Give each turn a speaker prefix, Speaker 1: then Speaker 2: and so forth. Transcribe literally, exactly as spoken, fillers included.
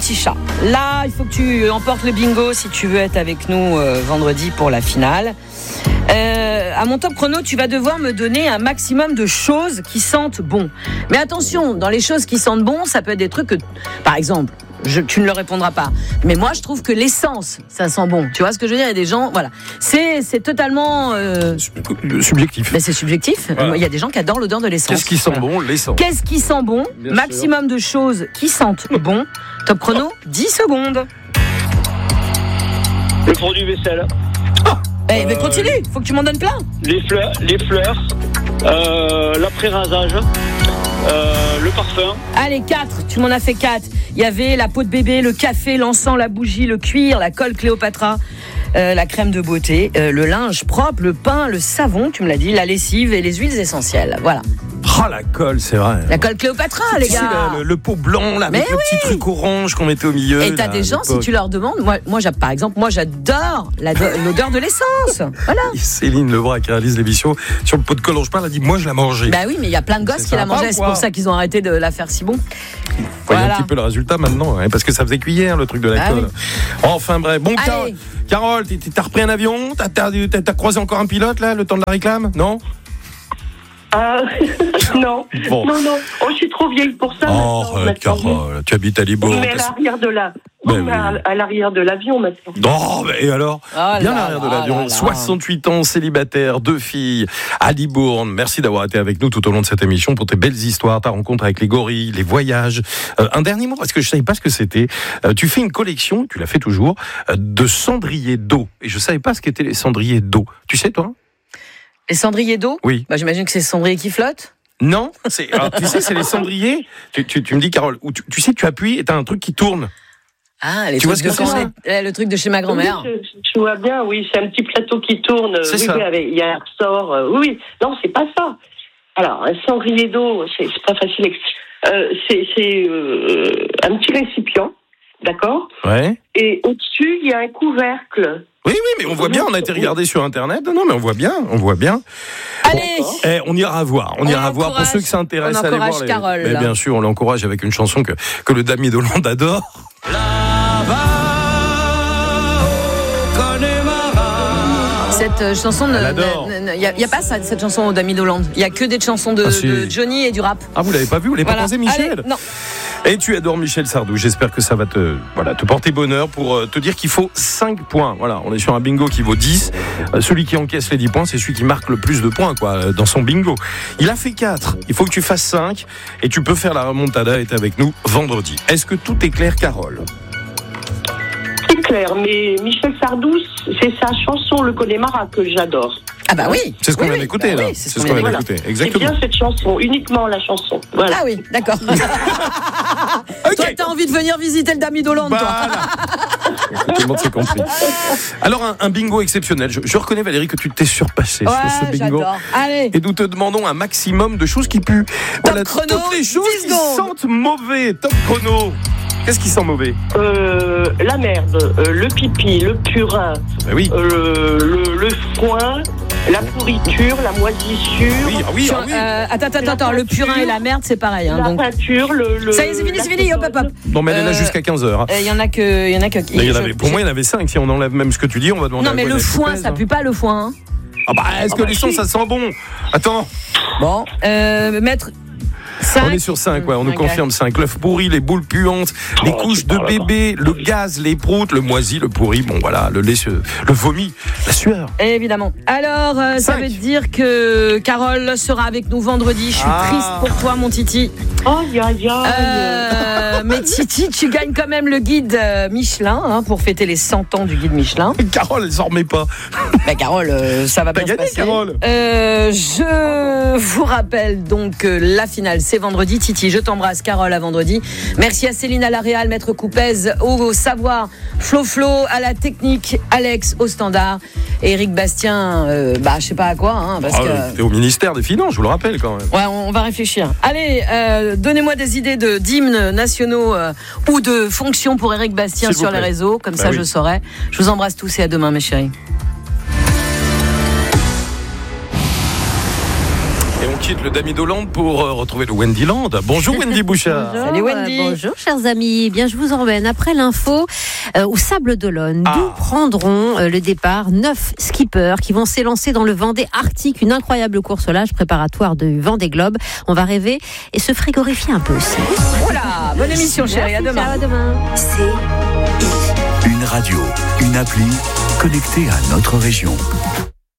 Speaker 1: petit chat. Là, il faut que tu emportes le bingo si tu veux être avec nous euh, vendredi pour la finale. Euh, à mon top chrono, tu vas devoir me donner un maximum de choses qui sentent bon. Mais attention, dans les choses qui sentent bon, ça peut être des trucs que, par exemple, je, tu ne le répondras pas. Mais moi, je trouve que l'essence, ça sent bon. Tu vois ce que je veux dire ? Il y a des gens, voilà, c'est c'est totalement euh...
Speaker 2: subjectif.
Speaker 1: Ben, c'est subjectif. Voilà. Il y a des gens qui adorent l'odeur de l'essence.
Speaker 2: Qu'est-ce qui sent voilà. bon ? L'essence.
Speaker 1: Qu'est-ce qui sent bon ? Bien maximum sûr. De choses qui sentent bon. Top chrono, dix secondes.
Speaker 3: Le produit vaisselle.
Speaker 1: Oh Eh ben continue, faut que tu m'en donnes plein.
Speaker 3: Les fleurs, les fleurs, euh, l'après-rasage, euh, le parfum.
Speaker 1: Allez, quatre, tu m'en as fait quatre. Il y avait la peau de bébé, le café, l'encens, la bougie, le cuir, la colle Cléopatra, euh, la crème de beauté, euh, le linge propre, le pain, le savon, tu me l'as dit, la lessive et les huiles essentielles. Voilà.
Speaker 2: Oh, la colle, c'est vrai.
Speaker 1: La colle Cléopatra,
Speaker 2: c'est,
Speaker 1: les gars.
Speaker 2: C'est le, le, le pot blanc, là, avec
Speaker 1: mais
Speaker 2: le
Speaker 1: oui.
Speaker 2: petit truc orange qu'on mettait au milieu.
Speaker 1: Et t'as
Speaker 2: là,
Speaker 1: des gens, si tu leur demandes, moi, moi par exemple, moi j'adore la, l'odeur de l'essence. Voilà.
Speaker 2: Et Céline Lebras qui réalise l'émission sur le pot de colle dont je parle, elle dit moi je la mangeais.
Speaker 1: Bah oui, mais il y a plein de gosses c'est qui la mangeaient, c'est pour ça qu'ils ont arrêté de la faire si bon.
Speaker 2: Voyez
Speaker 1: voilà.
Speaker 2: un petit peu le résultat maintenant, hein, parce que ça faisait cuillère le truc de la ah, colle. Oui. Enfin bref, bon Carole, Carole, t'as repris un avion, t'as, t'as, t'as, t'as croisé encore un pilote là, le temps de la réclame, non?
Speaker 4: Ah, non, bon. non, non, oh, je suis trop vieille pour ça.
Speaker 2: Oh, arrête, Carole, tu habites à Libourne.
Speaker 4: On met à l'arrière de la, on met à, à l'arrière de l'avion maintenant.
Speaker 2: Oh, et alors oh bien à l'arrière de l'avion. Là, soixante-huit ans, célibataire, deux filles, à Libourne. Merci d'avoir été avec nous tout au long de cette émission pour tes belles histoires, ta rencontre avec les gorilles, les voyages. Euh, un dernier mot, parce que je ne savais pas ce que c'était. Euh, tu fais une collection, tu l'as fait toujours, euh, de cendriers d'eau. Et je ne savais pas ce qu'étaient les cendriers d'eau. Tu sais, toi ?
Speaker 1: Les cendriers d'eau ?
Speaker 2: Oui.
Speaker 1: Bah, j'imagine que c'est les cendriers qui flottent.
Speaker 2: Non, c'est, alors, tu sais, c'est les cendriers. Tu, tu, tu me dis, Carole, où tu, tu sais, tu appuies et t'as un truc qui tourne.
Speaker 1: Ah, les
Speaker 2: tu
Speaker 1: trucs
Speaker 2: vois ce que
Speaker 1: de
Speaker 2: c'est
Speaker 1: ça le truc de chez ma grand-mère.
Speaker 4: Oui, je, je vois bien, oui, c'est un petit plateau qui tourne.
Speaker 2: C'est
Speaker 4: oui,
Speaker 2: ça.
Speaker 4: Il y a un ressort. Euh, oui, non, c'est pas ça. Alors, un cendrier d'eau, c'est, c'est pas facile. Euh, c'est c'est euh, un petit récipient, d'accord ?
Speaker 2: Ouais.
Speaker 4: Et au-dessus, il y a un couvercle.
Speaker 2: Oui, oui, mais on voit bien, on a été regarder sur Internet. Non, mais on voit bien, on voit bien.
Speaker 1: Allez
Speaker 2: bon, eh, on ira voir, on, on ira voir pour ceux qui s'intéressent à aller voir. Les...
Speaker 1: Carole,
Speaker 2: mais bien sûr, on l'encourage avec une chanson que, que le Damier d'Hollande adore.
Speaker 1: Cette euh, chanson, il n'y a, a pas ça, cette chanson au Damier d'Hollande. Il n'y a que des chansons de, ah, si. de Johnny et du rap.
Speaker 2: Ah, vous l'avez pas vu, vous l'avez voilà. pas croisé, Michel ?
Speaker 1: Allez, non.
Speaker 2: Et tu adores Michel Sardou. J'espère que ça va te, voilà, te porter bonheur pour te dire qu'il faut cinq points. Voilà, on est sur un bingo qui vaut dix. Celui qui encaisse les dix points, c'est celui qui marque le plus de points, quoi, dans son bingo. Il a fait quatre. Il faut que tu fasses cinq. Et tu peux faire la remontada et être avec nous vendredi. Est-ce que tout est clair, Carole ?
Speaker 4: C'est clair, mais Michel Sardou, c'est sa chanson Le Connemara que j'adore.
Speaker 1: Ah bah oui.
Speaker 2: C'est ce qu'on
Speaker 1: oui,
Speaker 2: vient d'écouter
Speaker 1: bah
Speaker 2: là.
Speaker 1: Oui,
Speaker 2: c'est, c'est ce qu'on vient
Speaker 4: voilà.
Speaker 2: d'écouter. Exactement.
Speaker 4: C'est bien cette chanson, uniquement la chanson. Voilà.
Speaker 1: Ah oui, d'accord. Okay. Toi, t'as envie de venir visiter le Damier d'Hollande, bah,
Speaker 2: toi. Tout le monde s'est compris. Alors un, un bingo exceptionnel. Je, je reconnais Valérie que tu t'es surpassée
Speaker 1: ouais,
Speaker 2: sur ce bingo.
Speaker 1: J'adore. Allez.
Speaker 2: Et nous te demandons un maximum de choses qui puent.
Speaker 1: Top
Speaker 2: voilà,
Speaker 1: chrono.
Speaker 2: Toutes les choses qui sentent mauvais. Top chrono. Qu'est-ce qui sent mauvais ?
Speaker 4: euh, La merde, euh, le pipi, le purin,
Speaker 2: bah oui.
Speaker 4: euh, le, le foin, la pourriture, la moisissure.
Speaker 2: Oui, ah oui, ah oui.
Speaker 1: Euh, attends, attends, attends, le purin et la merde, c'est pareil. Hein,
Speaker 4: la
Speaker 1: donc...
Speaker 4: peinture, le, le.
Speaker 1: Ça y est, c'est fini, c'est fini, hop, hop, hop.
Speaker 2: Non, mais elle est là euh, jusqu'à quinze heures.
Speaker 1: Il hein. y en a que. Y en a que
Speaker 2: il y en avait, pour moi, il y en avait cinq. Si on enlève même ce que tu dis, on va demander.
Speaker 1: Non, mais le foin, ça pue pas le foin. Hein.
Speaker 2: Ah bah, est-ce ah que bah, les sons, si. Ça sent bon ? Attends.
Speaker 1: Bon, euh, mettre. cinq.
Speaker 2: On est sur cinq, ouais, on nous
Speaker 1: okay.
Speaker 2: confirme cinq. L'œuf pourri, les boules puantes, les oh, couches de bébé, le gaz, les proutes, le moisi, le pourri, bon voilà, le lait, le vomi, la sueur.
Speaker 1: Évidemment. Alors, euh, ça veut dire que Carole sera avec nous vendredi. Je suis ah. triste pour toi, mon Titi.
Speaker 4: Oh, ya, ya.
Speaker 1: Euh, mais Titi, tu gagnes quand même le guide Michelin hein, pour fêter les cent ans du guide Michelin.
Speaker 2: Carole, elle s'en remet pas.
Speaker 1: Bah, Carole, euh, ça va
Speaker 2: T'as
Speaker 1: bien
Speaker 2: gagné,
Speaker 1: se passer.
Speaker 2: Carole.
Speaker 1: Euh, je vous rappelle donc que la finale, c'est vendredi. Titi, je t'embrasse. Carole, à vendredi. Merci à Céline à la Réal, Maître Coupez au savoir, Flo Flo à la technique, Alex au standard, et Eric Bastien, euh, bah je sais pas à quoi. Hein, parce
Speaker 2: ah,
Speaker 1: que...
Speaker 2: T'es au ministère des Finances, je vous le rappelle quand même.
Speaker 1: Ouais, on va réfléchir. Allez, euh, donnez-moi des idées de d'hymnes nationaux euh, ou de fonctions pour Eric Bastien sur les réseaux, comme bah ça oui. je saurai. Je vous embrasse tous et à demain, mes chéris.
Speaker 2: quitte le Damido Land pour euh, retrouver le Wendyland. Bonjour Wendy Bouchard.
Speaker 5: Bonjour,
Speaker 1: Salut Wendy.
Speaker 5: euh, bonjour chers amis. Bien, je vous emmène après l'info euh, au Sable d'Olonne,
Speaker 2: Ah.
Speaker 5: d'où prendront euh, le départ neuf skippers qui vont s'élancer dans le Vendée Arctique, une incroyable course au large préparatoire du Vendée Globe. On va rêver et se frigorifier un peu aussi.
Speaker 1: Voilà, bonne émission chérie, à
Speaker 5: Merci,
Speaker 1: demain.
Speaker 5: ciao, à demain.
Speaker 6: Une radio, une appli connectée à notre région.